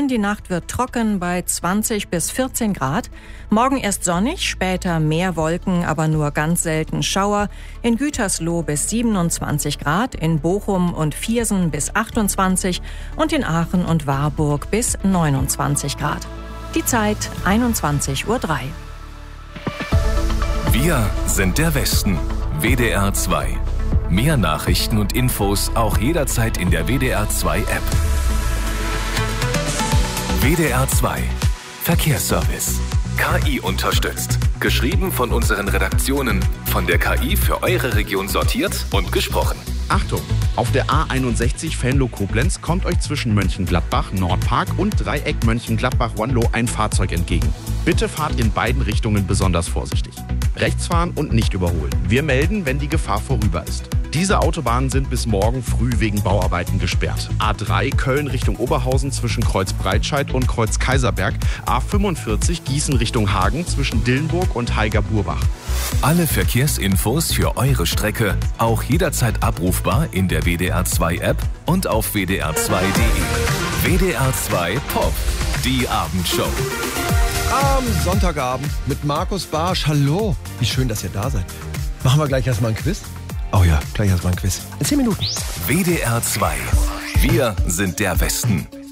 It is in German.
Rhein. Die Nacht wird trocken bei 20 bis 14 Grad. Morgen erst sonnig, später mehr Wolken, aber nur ganz selten Schauer. In Gütersloh bis 27 Grad, in Bochum und Viersen bis 28 und in Aachen und Warburg bis 29 Grad. Die Zeit 21:03 Uhr. Wir sind der Westen. WDR 2. Mehr Nachrichten und Infos auch jederzeit in der WDR 2 App. WDR 2. Verkehrsservice. KI unterstützt. Geschrieben von unseren Redaktionen. Von der KI für eure Region sortiert und gesprochen. Achtung! Auf der A61 Venlo-Koblenz kommt euch zwischen Mönchengladbach, Nordpark und Dreieck Mönchengladbach-Wanlo ein Fahrzeug entgegen. Bitte fahrt in beiden Richtungen besonders vorsichtig. Rechts fahren und nicht überholen. Wir melden, wenn die Gefahr vorüber ist. Diese Autobahnen sind bis morgen früh wegen Bauarbeiten gesperrt. A3 Köln Richtung Oberhausen zwischen Kreuz Breitscheid und Kreuz Kaiserberg. A45 Gießen Richtung Hagen zwischen Dillenburg und Haiger-Burbach. Alle Verkehrsinfos für eure Strecke auch jederzeit abrufbar in der WDR 2 App und auf wdr2.de. WDR 2 Pop, die Abendshow. Am Sonntagabend mit Markus Barsch. Hallo, wie schön, dass ihr da seid. Machen wir gleich erstmal ein Quiz? Oh ja, gleich erstmal ein Quiz. In 10 Minuten. WDR 2. Wir sind der Westen.